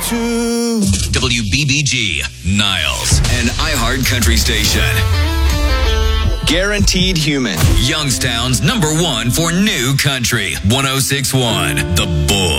to WBBG, Niles, an iHeart country station. Guaranteed Human. Youngstown's #1 for new country. 106.1, The Bull.